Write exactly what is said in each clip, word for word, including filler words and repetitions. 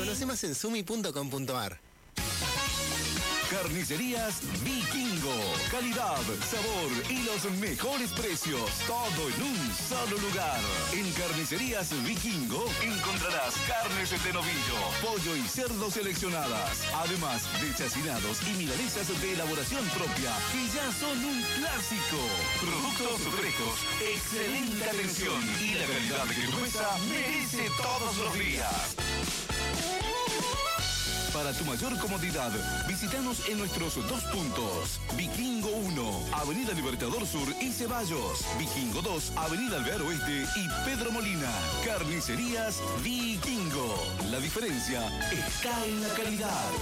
Conoce más en sumi punto com punto ar. Carnicerías Vikingo. Calidad, sabor y los mejores precios. Todo en un solo lugar. En Carnicerías Vikingo encontrarás carnes de novillo, pollo y cerdo seleccionadas. Además de chacinados y milanesas de elaboración propia, que ya son un clásico. Productos frescos, excelente atención y la calidad que tu mesa merece todos los días. Para tu mayor comodidad, visítanos en nuestros dos puntos. Vikingo uno, Avenida Libertador Sur y Ceballos. Vikingo dos, Avenida Alvear Oeste y Pedro Molina. Carnicerías Vikingo. La diferencia está en la calidad.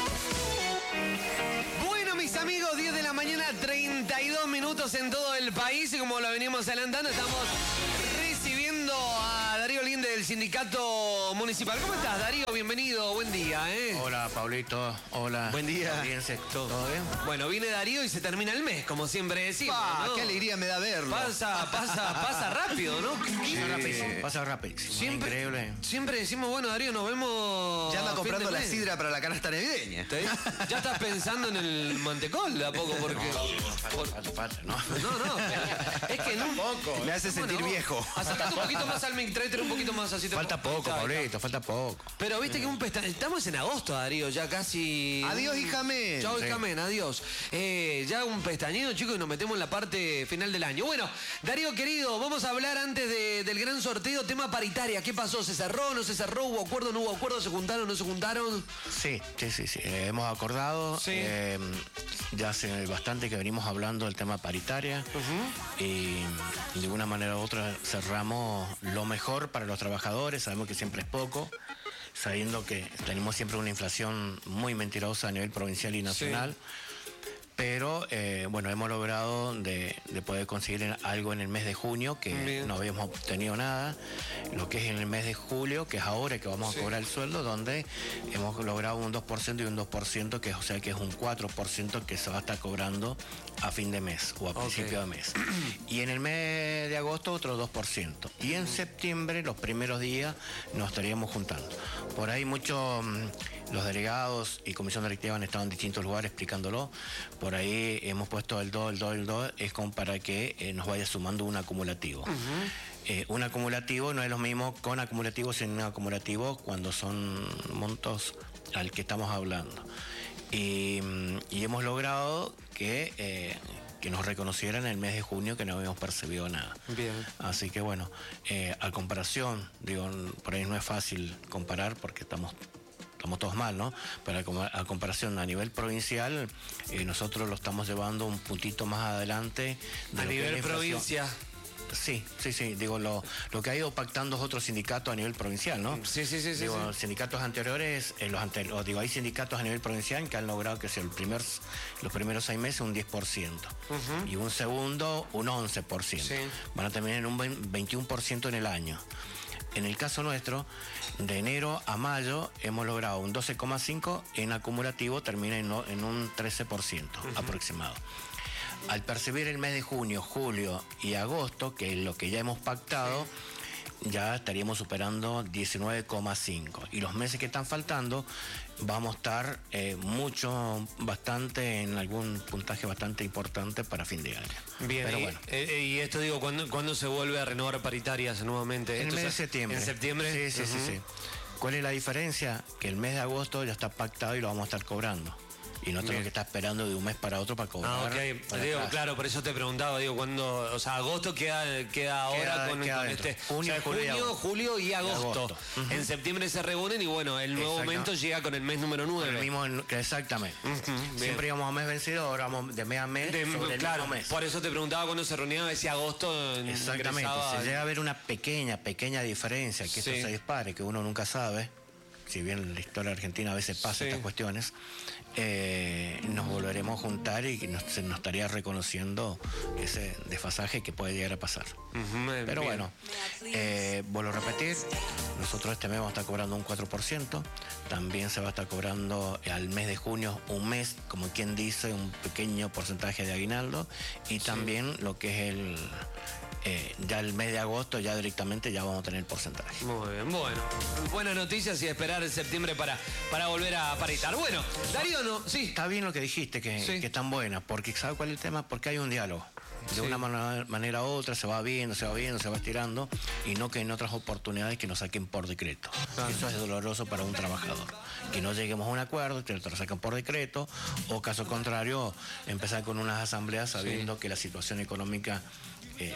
Bueno, mis amigos, diez de la mañana, treinta y dos minutos en todo el país. Y como lo venimos adelantando, estamos recibiendo a Darío Linde del Sindicato Municipal. ¿Cómo estás, Darío? Bienvenido, buen día, ¿eh? Hola, Pablito. Hola. Buen día. Audiencia, ¿todo, ¿todo bien? Bueno, viene Darío y se termina el mes, como siempre decimos, Ah, ¿no? qué alegría me da verlo. Pasa, pasa, pasa rápido, ¿no? Sí, rápido, pasa rapidísimo. Siempre, Increíble. Siempre decimos, bueno, Darío, nos vemos. Ya anda a fin comprando de la mes. sidra para la canasta navideña. ¿Te- Ya estás pensando en el mantecol de a poco, porque. Falta, falta, falta, ¿no? No, no, pero es que no. Poco. Me hace sentir Bueno, viejo. Acercate un poquito más al mic, tráete un poquito más así. te- Falta poco, Ahí está, ahí está. Pablito, falta poco. Pero viste que un pestañeo. Estamos en agosto, Darío, ya casi. Adiós, Hijamen. Chao, Sí. Hijamen, adiós. Eh, ya un pestañeo, chicos, y nos metemos en la parte final del año. Bueno, Darío, querido, vamos a hablar antes de- del gran sorteo, tema paritaria. ¿Qué pasó? ¿Se cerró? ¿No se cerró? ¿Hubo acuerdo? ¿No hubo acuerdo? ¿Se juntaron? ¿No se juntaron? Sí, sí, sí, sí. Eh, hemos acordado. Sí. eh, ya hace bastante que venimos hablando del tema paritaria. Y de una manera u otra cerramos lo mejor para los trabajadores. Sabemos que siempre es poco, sabiendo que tenemos siempre una inflación muy mentirosa a nivel provincial y nacional. Pero, eh, bueno, hemos logrado de, de poder conseguir en- algo en el mes de junio, que Bien. no habíamos obtenido nada. Lo que es en el mes de julio, que es ahora que vamos Sí. a cobrar el sueldo, donde hemos logrado un dos por ciento y un dos por ciento, que, o sea que es un cuatro por ciento que se va a estar cobrando a fin de mes o a principio de mes. Y en el mes de agosto otro dos por ciento. Y en septiembre, los primeros días, nos estaríamos juntando. Por ahí muchos... Los delegados y comisión directiva han estado en distintos lugares explicándolo. Por ahí hemos puesto el dos, el dos, el dos, es como para que eh, nos vaya sumando un acumulativo. Eh, un acumulativo no es lo mismo con acumulativo sin un acumulativo cuando son montos al que estamos hablando. Y, mm, y hemos logrado que... eh, que nos reconocieran en el mes de junio que no habíamos percibido nada. Bien. Así que bueno, eh, a comparación, digo, por ahí no es fácil comparar porque estamos estamos todos mal, ¿no? Pero a, com- a comparación a nivel provincial, eh, nosotros lo estamos llevando un puntito más adelante. de A lo que es nivel la inflación. provincia. Sí, sí, sí. Digo, lo, lo que ha ido pactando otros sindicatos a nivel provincial, ¿no? Sí, sí, sí, sí, Digo, sí. los sindicatos anteriores, eh, los ante- o digo, hay sindicatos a nivel provincial que han logrado que sea el primer, los primeros seis meses un diez por ciento. Y un segundo un once por ciento. Sí. Van a terminar en un vein- veintiuno por ciento en el año. En el caso nuestro, de enero a mayo hemos logrado un doce coma cinco, en acumulativo termina en, no- en un trece por ciento aproximado. Al percibir el mes de junio, julio y agosto, que es lo que ya hemos pactado, ya estaríamos superando diecinueve coma cinco. Y los meses que están faltando, vamos a estar eh, mucho, bastante, en algún puntaje bastante importante para fin de año. Bien, Pero y, bueno. eh, y esto digo, ¿cuándo, ¿cuándo se vuelve a renovar paritarias nuevamente? En el Esto mes de ya- septiembre. ¿En septiembre? Sí, sí, sí, Ujú. sí. ¿Cuál es la diferencia? Que el mes de agosto ya está pactado y lo vamos a estar cobrando. Y no tenemos Bien. que estar esperando de un mes para otro para cobrar. Ah, ok. para Digo, atrás. claro, por eso te preguntaba, digo, cuando, o sea, agosto queda, queda ahora Queda- con, queda con dentro. este. Junio, o sea, julio y junio, agosto. julio y agosto. agosto. Ujú. En septiembre se reúnen y bueno, el nuevo Exacto. momento llega con el mes número nueve. El mismo, en- que exactamente. bien. Siempre íbamos a mes vencido, ahora vamos de mes a mes De- sobre el claro, mismo mes. por eso te preguntaba cuando se reunía, decía agosto. Exactamente, ingresaba- se llega a ver una pequeña, pequeña diferencia, que Sí. esto se dispare, que uno nunca sabe, si bien en la historia argentina a veces pasa Sí. estas cuestiones, eh, nos volveremos a juntar y nos, se nos estaría reconociendo ese desfasaje que puede llegar a pasar. Ujú, bien. Pero bueno, eh, vuelvo a repetir, nosotros este mes vamos a estar cobrando un cuatro por ciento, también se va a estar cobrando al mes de junio un mes, como quien dice, un pequeño porcentaje de aguinaldo, y también lo que es el, eh, ya el mes de agosto ya directamente ya vamos a tener el porcentaje. Muy bien, bueno. Buenas noticias y esperar en septiembre para, para volver a paritar. Bueno, Darío, no, sí. Está bien lo que dijiste, que, Sí. que están buenas, porque ¿sabe cuál es el tema? Porque hay un diálogo. De Sí. una man- manera u otra se va viendo, se va viendo, se va estirando, y no que en otras oportunidades que nos saquen por decreto. Eso es doloroso para un trabajador. Que no lleguemos a un acuerdo, que lo saquen por decreto, o caso contrario, empezar con unas asambleas sabiendo que la situación económica eh,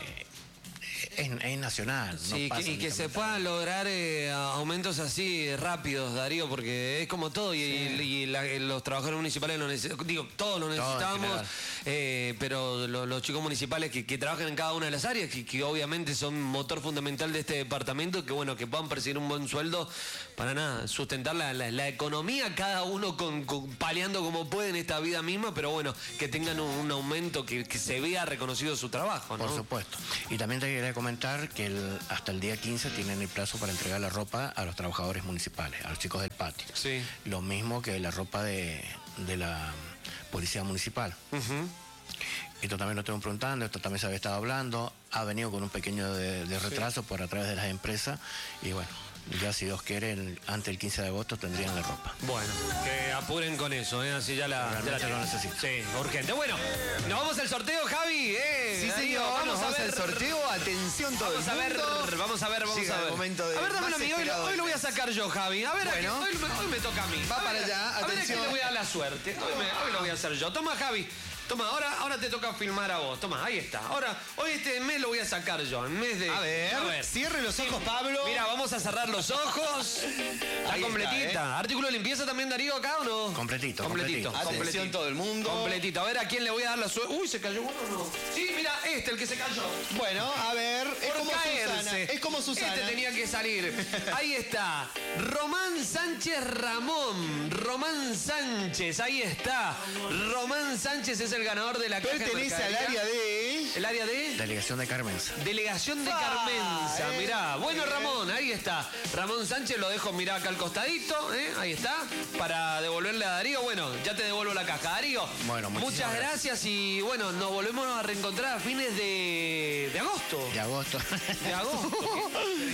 es, es nacional. Sí, no que- pasa y que únicamente. se puedan lograr eh, aumentos así rápidos, Darío, porque es como todo, y, y la- los trabajadores municipales lo necesitamos, digo, todos lo en necesitamos, general. eh, pero lo- los chicos municipales que, que trabajan en cada una de las áreas, que, que obviamente son motor fundamental de este departamento, que bueno, que puedan percibir un buen sueldo, para nada, sustentar la, la- la economía, cada uno con, con- paliando como puede en esta vida misma, pero bueno, que tengan un, un aumento, que, que se vea reconocido su trabajo, ¿no? Por supuesto. Y también te quería comentar que el- hasta el día quince tienen el plazo para entregar la ropa a los trabajadores municipales, a los chicos del patio. Sí. Lo mismo que la ropa de, de la policía municipal. Ujú. Esto también lo tengo preguntando, esto también se había estado hablando, ha venido con un pequeño de, de retraso por a través de las empresas y bueno, ya si Dios quiere, el- antes del quince de agosto tendrían la ropa. Bueno, que apuren con eso, ¿eh? Así ya la, ya la Realmente lo tienen. necesito. Sí, urgente. Bueno, nos vamos al sorteo, Javi. ¿eh? Sí, Darío, señor, vamos, vamos al sorteo. Atención todo Vamos el a ver, mundo. vamos a ver, vamos Llega a ver. el momento de a ver, dámelo a más mí, hoy, lo- esperado hoy lo voy a del mes. sacar yo, Javi. A ver, aquí, Bueno. hoy, me- hoy me toca a mí. Va A ver, para allá, A ver, a quién atención. le voy a dar la suerte. Hoy, me- hoy lo voy a hacer yo. Toma, Javi. Toma, ahora, ahora te toca filmar a vos. Toma, ahí está. Ahora, hoy este mes lo voy a sacar yo. En mes de. A ver, cierre los ojos, Pablo. Mira, vamos a cerrar los ojos. Está Ahí completita. está, ¿eh? ¿Artículo de limpieza también, Darío, acá o no? Completito, Completito. completito. Atención todo el mundo. Completito. A ver, ¿a quién le voy a dar la suerte? Uy, ¿se cayó uno o no? Sí, mira, este, el que se cayó. Bueno, a ver, es Por como caerse. Susana. Es como Susana. Este tenía que salir. Ahí está. Román Sánchez Ramón. Román Sánchez, ahí está. Román Sánchez es el ganador de la caja de Pertenece al mercadería. área de... ¿El área de? Delegación de Carmenza. Delegación de Ah, Carmenza, eh, mirá. Bueno, eh. Ramón, ahí está. Ramón Sánchez lo dejo, mirá, acá al costadito, ¿eh? Ahí está, para devolverle a Darío. Bueno, ya te devuelvo la caja. Darío, Bueno, muchísimas muchas gracias. y bueno, nos volvemos a reencontrar a fines de, de agosto. De agosto. De agosto.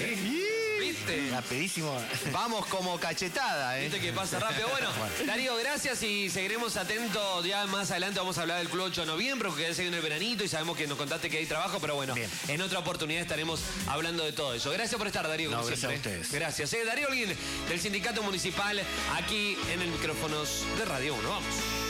¿Viste? Rapidísimo. Vamos como cachetada, ¿eh? Viste que pasa rápido. Bueno, Darío, gracias y seguiremos atentos. Ya más adelante vamos a hablar del Club ocho de noviembre, porque ya se viene el veranito y sabemos que nos contaste que hay trabajo, pero bueno, Bien. en otra oportunidad estaremos hablando de todo eso. Gracias por estar, Darío, No, como gracias siempre. a ustedes. Gracias. Eh, Darío Holguín, del Sindicato Municipal, aquí en el micrófonos de Radio uno. Vamos.